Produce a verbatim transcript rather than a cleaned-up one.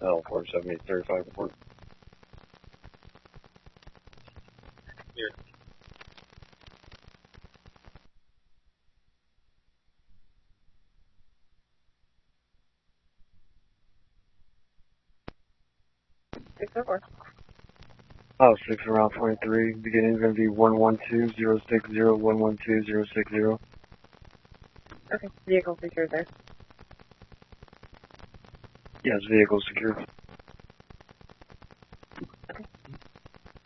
L four seven eight thirty-five report. Here. six oh four. Oh, six around twenty-three. Beginning is going to be one one two zero six zero, one one two zero six zero. Okay, vehicle secured there. Yes, vehicle secured.